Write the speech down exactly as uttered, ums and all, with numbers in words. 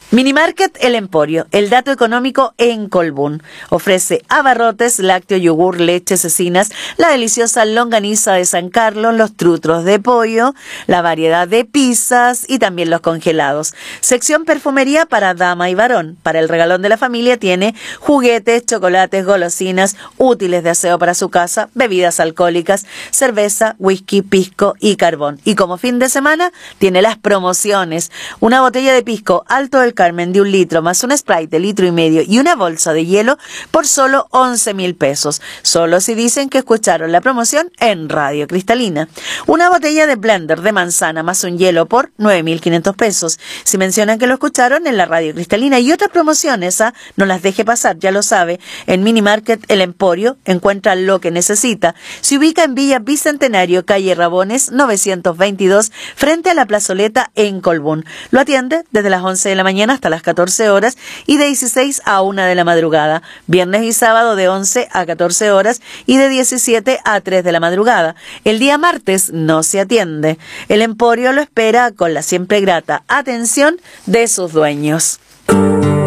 Minimarket El Emporio, el dato económico en Colbún. Ofrece abarrotes, lácteo, yogur, leche, cecinas, la deliciosa longaniza de San Carlos, los trutros de pollo, la variedad de pizzas y también los congelados. Sección perfumería para dama y varón. Para el regalón de la familia tiene juguetes, chocolates, golosinas, útiles de aseo para su casa, bebidas alcohólicas, cerveza, whisky, pisco y carbón. Y como fin de semana tiene las promociones. Una botella de pisco Alto del Carmen de un litro más un Sprite de litro y medio y una bolsa de hielo por solo once mil pesos. Solo si dicen que escucharon la promoción en Radio Cristalina. Una botella de blender de manzana más un hielo por nueve mil quinientos pesos. Si mencionan que lo escucharon en la Radio Cristalina y otras promociones, ¿ah? No las deje pasar, ya lo sabe. En Minimarket El Emporio encuentra lo que necesita. Se ubica en Villa Bicentenario, calle Rabones novecientos veintidós, frente a la plazoleta en Colbún. Lo atiende desde las once de la mañana hasta las catorce horas y de dieciséis a una de la madrugada. Viernes y sábado de once a catorce horas y de diecisiete a tres de la madrugada. El día martes no se atiende. El Emporio lo espera con la siempre grata atención de sus dueños.